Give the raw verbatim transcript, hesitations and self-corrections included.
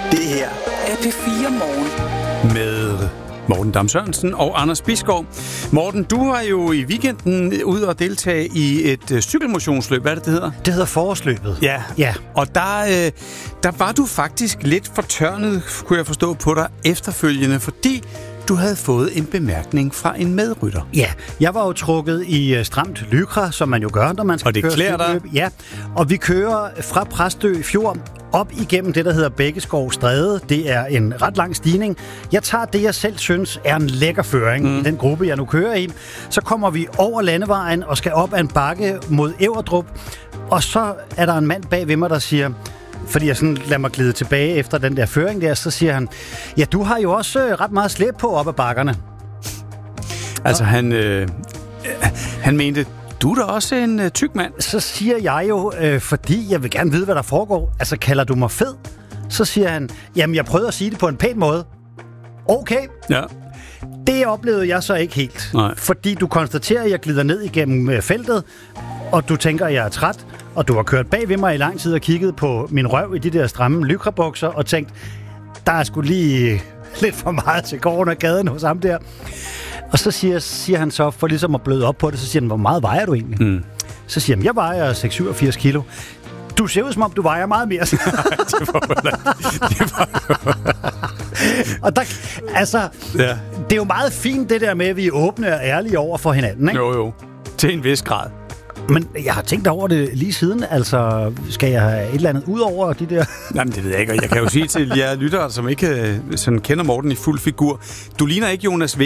Det her er P fire Morgen. Med Morten Dam Sørensen og Anders Bisgaard. Morten, du var jo i weekenden ude og deltage i et uh, cykelmotionsløb. Hvad er det, det hedder? Det hedder forårsløbet. Ja, ja. Og der, øh, der var du faktisk lidt fortørnet, kunne jeg forstå på dig, efterfølgende, fordi du havde fået en bemærkning fra en medrytter. Ja, jeg var jo trukket i stramt lykra, som man jo gør, når man skal og det køre klæder dig. Ja, og vi kører fra Præstø Fjord op igennem det, der hedder Bækkeskov Stræde. Det er en ret lang stigning. Jeg tager det, jeg selv synes er en lækker føring mm. i den gruppe, jeg nu kører i. Så kommer vi over landevejen og skal op ad en bakke mod Everdrup. Og så er der en mand bag ved mig, der siger, fordi jeg sådan lader mig glide tilbage efter den der føring der, så siger han, ja, du har jo også øh, ret meget slæb på op ad bakkerne. Altså, han, øh, han mente, du er da også en øh, tyk mand. Så siger jeg jo, øh, fordi jeg vil gerne vide, hvad der foregår. Altså, kalder du mig fed? Så siger han, jamen, jeg prøvede at sige det på en pæn måde. Okay. Ja. Det oplevede jeg så ikke helt. Nej. Fordi du konstaterer, at jeg glider ned igennem øh, feltet, og du tænker, at jeg er træt, og du har kørt bag ved mig i lang tid og kigget på min røv i de der stramme lykrabukser, og tænkt, der er sgu lige lidt for meget til gården og gaden hos ham der. Og så siger, siger han så, for ligesom at bløde op på det, så siger han, hvor meget vejer du egentlig? Mm. Så siger han, jeg vejer seks komma syvogfirs kilo. Du ser ud som om, du vejer meget mere. det var det var Og der, altså, ja. det er jo meget fint det der med, at vi er åbne og ærlige over for hinanden, ikke? Jo, jo. Til en vis grad. Men jeg har tænkt over det lige siden, altså skal jeg have et eller andet ud over de der... Jamen, det ved jeg ikke, og jeg kan jo sige til jer lyttere, som ikke sådan kender Morten i fuld figur, du ligner ikke Jonas V.